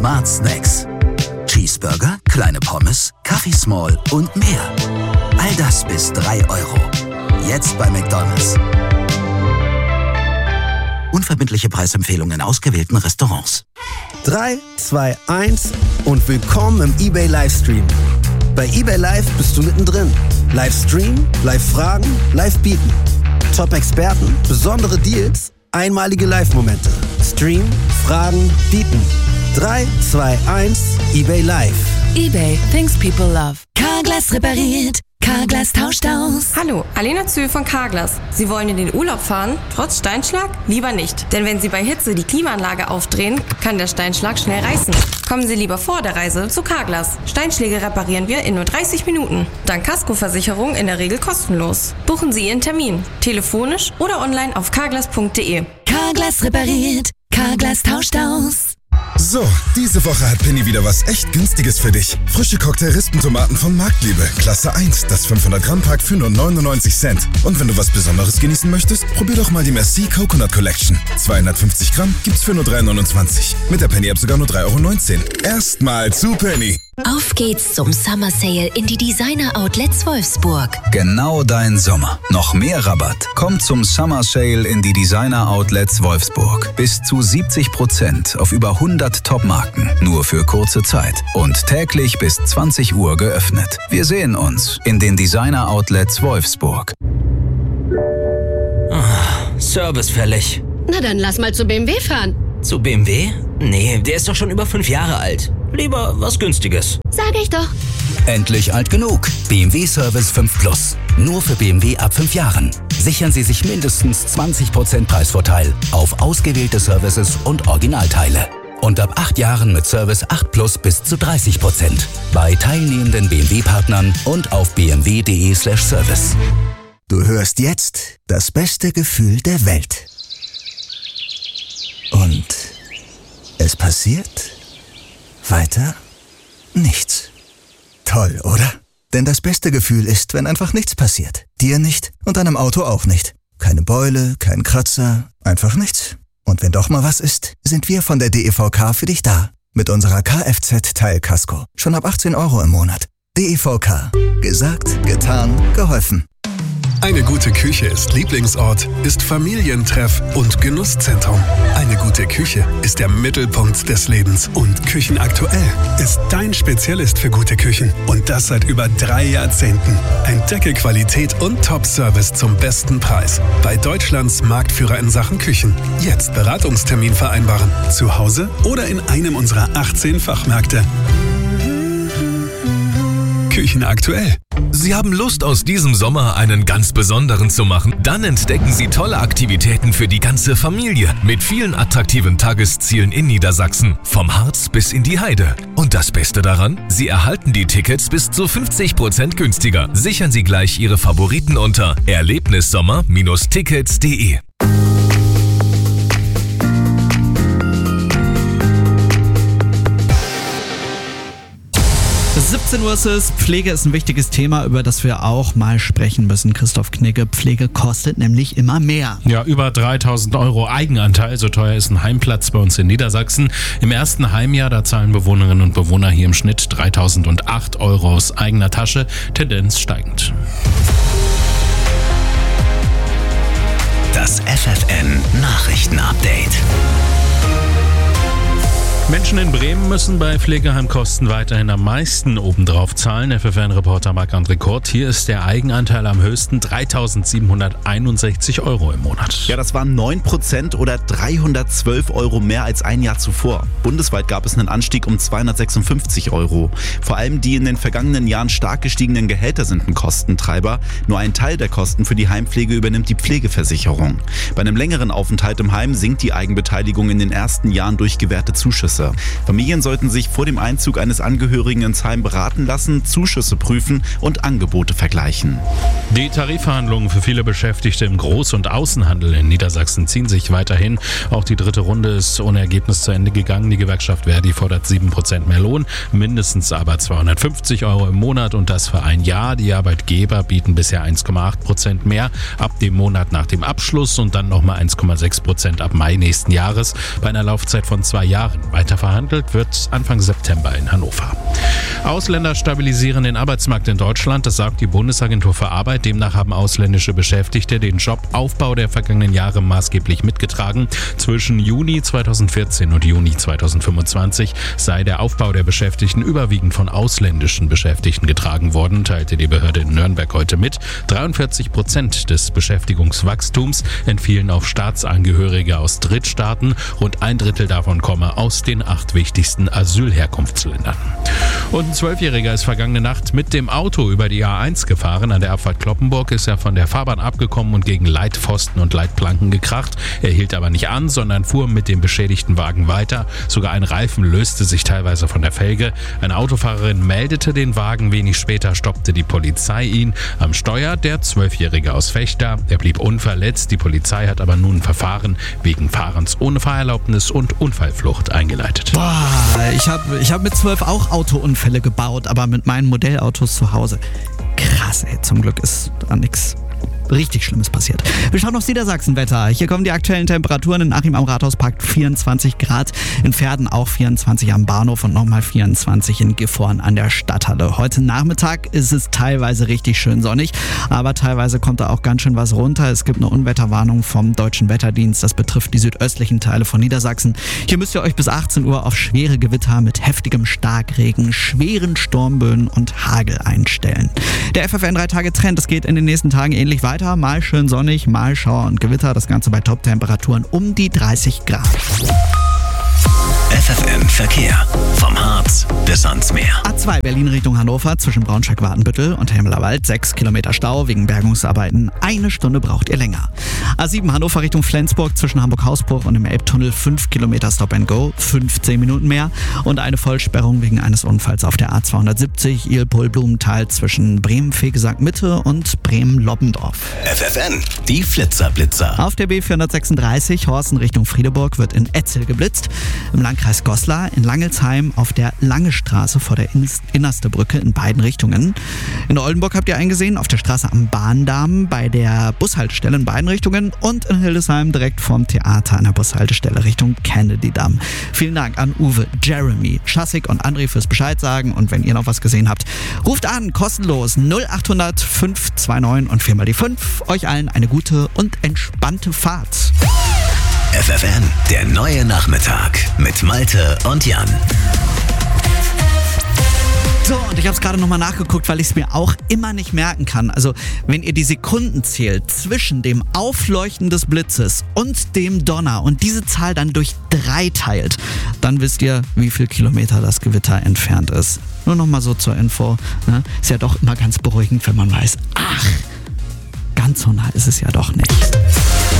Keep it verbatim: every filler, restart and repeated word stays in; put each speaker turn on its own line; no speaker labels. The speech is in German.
Smart Snacks. Cheeseburger, kleine Pommes, Kaffee Small und mehr. All das bis drei Euro. Jetzt bei McDonald's. Unverbindliche Preisempfehlungen in ausgewählten Restaurants.
drei, zwei, eins und willkommen im eBay Livestream. Bei eBay Live bist du mittendrin. Livestream, Live-Fragen, Live-Bieten. Top-Experten, besondere Deals, einmalige Live-Momente. Stream, Fragen, Bieten. drei, zwei, eins, eBay Live.
eBay, things people love. Carglass repariert. Carglass tauscht aus.
Hallo, Alena Zühl von Carglass. Sie wollen in den Urlaub fahren, trotz Steinschlag? Lieber nicht. Denn wenn Sie bei Hitze die Klimaanlage aufdrehen, kann der Steinschlag schnell reißen. Kommen Sie lieber vor der Reise zu Carglass. Steinschläge reparieren wir in nur dreißig Minuten. Dank Kaskoversicherung in der Regel kostenlos. Buchen Sie Ihren Termin. Telefonisch oder online auf carglass punkt de.
Carglass repariert. Carglass tauscht aus.
So, diese Woche hat Penny wieder was echt Günstiges für dich. Frische Cocktail-Rispentomaten von Marktliebe. Klasse eins, das fünfhundert Gramm Pack für nur neunundneunzig Cent. Und wenn du was Besonderes genießen möchtest, probier doch mal die Merci Coconut Collection. zweihundertfünfzig Gramm gibt's für nur drei neunundzwanzig. Mit der Penny-App sogar nur drei neunzehn Euro. Erstmal zu Penny.
Auf geht's zum Summer Sale in die Designer Outlets Wolfsburg.
Genau dein Sommer. Noch mehr Rabatt. Komm zum Summer Sale in die Designer Outlets Wolfsburg. Bis zu siebzig Prozent auf über hundert Top-Marken. Nur für kurze Zeit. Und täglich bis zwanzig Uhr geöffnet. Wir sehen uns in den Designer Outlets Wolfsburg.
Oh, Service fällig.
Na dann lass mal zu B M W fahren.
Zu B M W? Nee, der ist doch schon über fünf Jahre alt. Lieber was Günstiges.
Sag ich doch.
Endlich alt genug. B M W Service fünf Plus. Nur für B M W ab fünf Jahren. Sichern Sie sich mindestens zwanzig Prozent Preisvorteil auf ausgewählte Services und Originalteile. Und ab acht Jahren mit Service acht Plus bis zu dreißig Prozent. Bei teilnehmenden B M W-Partnern und auf b m w punkt de slash service.
Du hörst jetzt das beste Gefühl der Welt. Und es passiert weiter nichts. Toll, oder? Denn das beste Gefühl ist, wenn einfach nichts passiert. Dir nicht und deinem Auto auch nicht. Keine Beule, kein Kratzer, einfach nichts. Und wenn doch mal was ist, sind wir von der D E V K für dich da. Mit unserer Kfz-Teilkasko. Schon ab achtzehn Euro im Monat. D E V K. Gesagt, getan, geholfen.
Eine gute Küche ist Lieblingsort, ist Familientreff und Genusszentrum. Eine gute Küche ist der Mittelpunkt des Lebens. Und Küchenaktuell ist dein Spezialist für gute Küchen. Und das seit über drei Jahrzehnten. Entdecke Qualität und Top-Service zum besten Preis. Bei Deutschlands Marktführer in Sachen Küchen. Jetzt Beratungstermin vereinbaren. Zu Hause oder in einem unserer achtzehn Fachmärkte. Küchenaktuell.
Sie haben Lust, aus diesem Sommer einen ganz besonderen zu machen? Dann entdecken Sie tolle Aktivitäten für die ganze Familie mit vielen attraktiven Tageszielen in Niedersachsen, vom Harz bis in die Heide. Und das Beste daran? Sie erhalten die Tickets bis zu fünfzig Prozent günstiger. Sichern Sie gleich Ihre Favoriten unter erlebnissommer Bindestrich tickets punkt de.
siebzehn Uhr ist es. Pflege ist ein wichtiges Thema, über das wir auch mal sprechen müssen. Christoph Knigge, Pflege kostet nämlich immer mehr.
Ja, über dreitausend Euro Eigenanteil. So teuer ist ein Heimplatz bei uns in Niedersachsen. Im ersten Heimjahr, da zahlen Bewohnerinnen und Bewohner hier im Schnitt dreitausendacht Euro aus eigener Tasche. Tendenz steigend.
Das F F N Nachrichtenupdate.
Menschen in Bremen müssen bei Pflegeheimkosten weiterhin am meisten obendrauf zahlen. F F N-Reporter Marc-André Kurt. Hier ist der Eigenanteil am höchsten, dreitausendsiebenhunderteinundsechzig Euro im Monat.
Ja, das waren neun Prozent oder dreihundertzwölf Euro mehr als ein Jahr zuvor. Bundesweit gab es einen Anstieg um zweihundertsechsundfünfzig Euro. Vor allem die in den vergangenen Jahren stark gestiegenen Gehälter sind ein Kostentreiber. Nur ein Teil der Kosten für die Heimpflege übernimmt die Pflegeversicherung. Bei einem längeren Aufenthalt im Heim sinkt die Eigenbeteiligung in den ersten Jahren durch gewährte Zuschüsse. Familien sollten sich vor dem Einzug eines Angehörigen ins Heim beraten lassen, Zuschüsse prüfen und Angebote vergleichen.
Die Tarifverhandlungen für viele Beschäftigte im Groß- und Außenhandel in Niedersachsen ziehen sich weiterhin. Auch die dritte Runde ist ohne Ergebnis zu Ende gegangen. Die Gewerkschaft Verdi fordert sieben Prozent mehr Lohn, mindestens aber zweihundertfünfzig Euro im Monat und das für ein Jahr. Die Arbeitgeber bieten bisher eins Komma acht Prozent mehr ab dem Monat nach dem Abschluss und dann nochmal eins Komma sechs Prozent ab Mai nächsten Jahres bei einer Laufzeit von zwei Jahren. Weiter weiter verhandelt wird Anfang September in Hannover. Ausländer stabilisieren den Arbeitsmarkt in Deutschland, das sagt die Bundesagentur für Arbeit. Demnach haben ausländische Beschäftigte den Jobaufbau der vergangenen Jahre maßgeblich mitgetragen. Zwischen Juni zweitausendvierzehn und Juni zweitausendfünfundzwanzig sei der Aufbau der Beschäftigten überwiegend von ausländischen Beschäftigten getragen worden, teilte die Behörde in Nürnberg heute mit. dreiundvierzig Prozent des Beschäftigungswachstums entfielen auf Staatsangehörige aus Drittstaaten. Rund ein Drittel davon komme aus den acht wichtigsten Asylherkunftsländern. Und ein Zwölfjähriger ist vergangene Nacht mit dem Auto über die A eins gefahren. An der Abfahrt Kloppenburg ist er von der Fahrbahn abgekommen und gegen Leitpfosten und Leitplanken gekracht. Er hielt aber nicht an, sondern fuhr mit dem beschädigten Wagen weiter. Sogar ein Reifen löste sich teilweise von der Felge. Eine Autofahrerin meldete den Wagen. Wenig später stoppte die Polizei ihn. Am Steuer der Zwölfjährige aus Vechta. Er blieb unverletzt. Die Polizei hat aber nun ein Verfahren wegen Fahrens ohne Fahrerlaubnis und Unfallflucht eingeleitet.
Boah, ich habe ich hab mit zwölf auch Autounfälle gebaut, aber mit meinen Modellautos zu Hause. Krass, ey, zum Glück ist da nichts richtig Schlimmes passiert. Wir schauen aufs Niedersachsen-Wetter. Hier kommen die aktuellen Temperaturen. In Achim am Rathauspark vierundzwanzig Grad, in Verden auch vierundzwanzig am Bahnhof und nochmal vierundzwanzig in Gifhorn an der Stadthalle. Heute Nachmittag ist es teilweise richtig schön sonnig, aber teilweise kommt da auch ganz schön was runter. Es gibt eine Unwetterwarnung vom Deutschen Wetterdienst. Das betrifft die südöstlichen Teile von Niedersachsen. Hier müsst ihr euch bis achtzehn Uhr auf schwere Gewitter mit heftigem Starkregen, schweren Sturmböen und Hagel einstellen. Der F F N drei Tage Trend, das geht in den nächsten Tagen ähnlich weiter. Mal schön sonnig, mal Schauer und Gewitter. Das Ganze bei Top-Temperaturen um die dreißig Grad.
F F M Verkehr. Vom Harz bis ans Meer.
A zwei Berlin Richtung Hannover zwischen Braunschweig-Wartenbüttel und Hemmelerwald. sechs Kilometer Stau wegen Bergungsarbeiten. Eine Stunde braucht ihr länger. A sieben Hannover Richtung Flensburg zwischen Hamburg-Hausbruch und dem Elbtunnel. fünf Kilometer Stop and Go. fünfzehn Minuten mehr. Und eine Vollsperrung wegen eines Unfalls auf der A zweihundertsiebzig. Ilpol-Blumenthal zwischen Bremen-Fegesack-Mitte und Bremen-Lobbendorf.
F F N, die Flitzer-Blitzer.
Auf der B vierhundertsechsunddreißig Horsten Richtung Friedeburg wird in Etzel geblitzt. Im Landkreis Goslar in Langelsheim auf der Lange Straße vor der Innerste Brücke in beiden Richtungen. In Oldenburg habt ihr eingesehen, auf der Straße am Bahndamm bei der Bushaltestelle in beiden Richtungen und in Hildesheim direkt vom Theater an der Bushaltestelle Richtung Kennedy-Damm. Vielen Dank an Uwe, Jeremy, Schassig und André fürs Bescheid sagen und wenn ihr noch was gesehen habt, ruft an, kostenlos null achthundert fünf zwei neun und viermal die fünf. Euch allen eine gute und entspannte Fahrt.
F F N, der neue Nachmittag mit Malte und Jan.
So, und ich habe es gerade nochmal nachgeguckt, weil ich es mir auch immer nicht merken kann. Also, wenn ihr die Sekunden zählt zwischen dem Aufleuchten des Blitzes und dem Donner und diese Zahl dann durch drei teilt, dann wisst ihr, wie viel Kilometer das Gewitter entfernt ist. Nur nochmal so zur Info. Ne? Ist ja doch immer ganz beruhigend, wenn man weiß, ach, ganz so nah ist es ja doch nicht.